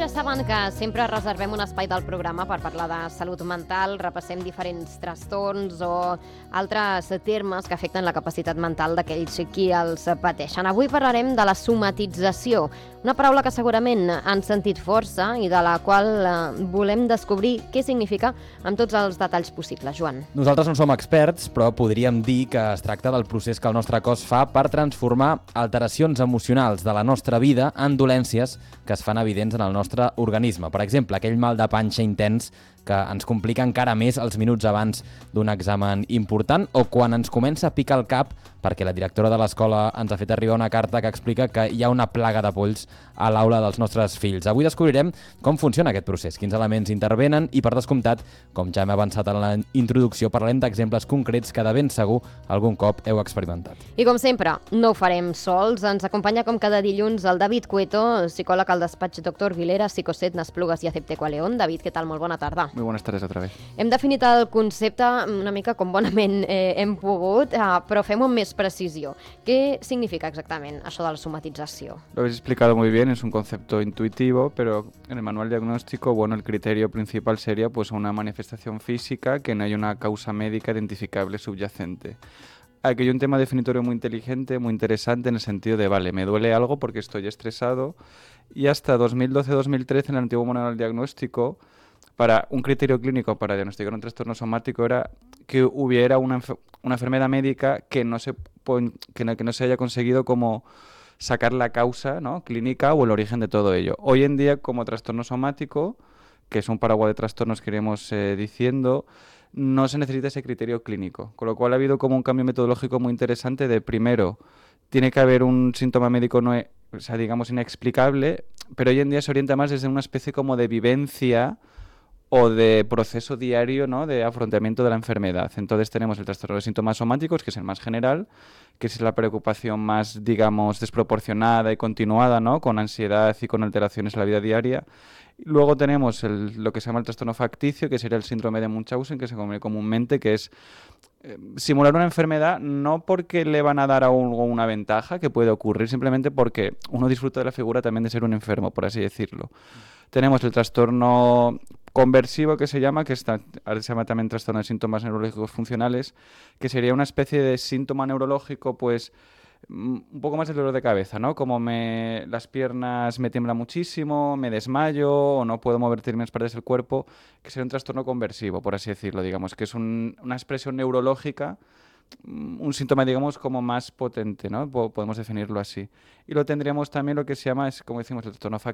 ja saben que sempre reservem un espai del programa per parlar de salut mental, repassem diferents trastorns o altres termes que afecten la capacitat mental d'aquells qui els pateixen. Avui parlarem de la somatització, una paraula que segurament han sentit força i de la qual volem descobrir què significa amb tots els detalls possibles. Joan. Nosaltres no som experts, però podríem dir que es tracta del procés que el nostre cos fa per transformar alteracions emocionals de la nostra vida en dolències que es fan evidents en el nostre organisme. Per exemple, aquell mal de panxa intens que ens complica encara més els minuts abans d'un examen important o quan ens comença a picar el cap perquè la directora de l'escola ens ha fet arribar una carta que explica que hi ha una plaga de polls a l'aula dels nostres fills. Avui descobrirem com funciona aquest procés, quins elements intervenen i, per descomptat, com ja hem avançat en la introducció, parlem d'exemples concrets que de ben segur algun cop heu experimentat. I com sempre, no ho farem sols. Ens acompanya com cada dilluns el David Cueto, psicòleg al despatx Dr. Vilera, Psicoset, Nasplugas i Acepteco a León. David, què tal? Molt bona tarda. Muy buenas tardes otra vez. Hem definit el concepte una mica com bonament hem pogut, però fem-ho amb més precisió. ¿Qué significa exactamente eso de la somatitzación? Lo habéis explicado muy bien, es un concepto intuitivo, pero en el manual diagnóstico, bueno, el criterio principal sería pues una manifestación física que no hay una causa médica identificable subyacente. Aquí hay un tema definitorio muy inteligente, muy interesante en el sentido de, vale, me duele algo porque estoy estresado, y hasta 2012-2013 en el antiguo manual diagnóstico, para un criterio clínico para diagnosticar un trastorno somático era que hubiera una enfermedad médica que no se haya conseguido como sacar la causa, ¿no?, clínica o el origen de todo ello. Hoy en día, como trastorno somático, que es un paraguas de trastornos que iremos diciendo, no se necesita ese criterio clínico. Con lo cual ha habido como un cambio metodológico muy interesante de, primero, tiene que haber un síntoma médico digamos inexplicable, pero hoy en día se orienta más desde una especie como de vivencia o de proceso diario, ¿no?, de afrontamiento de la enfermedad. Entonces tenemos el trastorno de síntomas somáticos, que es el más general, que es la preocupación más, digamos, desproporcionada y continuada, ¿no?, con ansiedad y con alteraciones en la vida diaria. Luego tenemos lo que se llama el trastorno facticio, que sería el síndrome de Munchausen, que se conoce comúnmente, que es simular una enfermedad no porque le van a dar a uno una ventaja, que puede ocurrir, simplemente porque uno disfruta de la figura también de ser un enfermo, por así decirlo. Tenemos el trastorno conversivo, que se llama, ahora se llama también trastorno de síntomas neurológicos funcionales, que sería una especie de síntoma neurológico, pues un poco más de dolor de cabeza, ¿no? Como las piernas me tiemblan muchísimo, me desmayo o no puedo mover determinadas partes del cuerpo, que sería un trastorno conversivo, por así decirlo, digamos, que es una expresión neurológica, un síntoma, digamos, como más potente, ¿no? Podemos definirlo así. Y lo tendríamos también lo que se llama, como decimos, el trastorno